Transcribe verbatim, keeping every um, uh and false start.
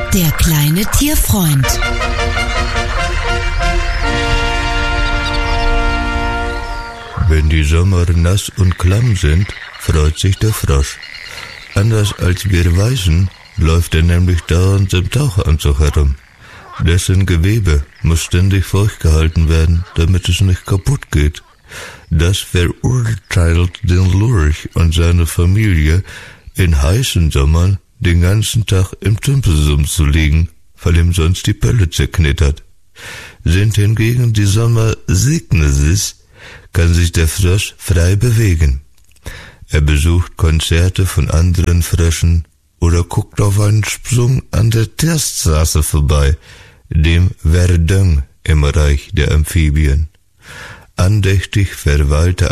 Der kleine Tierfreund. Wenn die Sommer nass und klamm sind, freut sich der Frosch. Anders als wir Weißen läuft er nämlich dauernd im Taucheranzug herum. Dessen Gewebe muss ständig feucht gehalten werden, damit es nicht kaputt geht. Das verurteilt den Lurch und seine Familie, in heißen Sommern den ganzen Tag im Tümpelsumpf zu liegen, weil ihm sonst die Pelle zerknittert. Sind hingegen die Sommer sicknesses, kann sich der Frosch frei bewegen. Er besucht Konzerte von anderen Fröschen oder guckt auf einen Sprung an der Tierstraße vorbei, dem Verdun im Reich der Amphibien. Andächtig verweilt er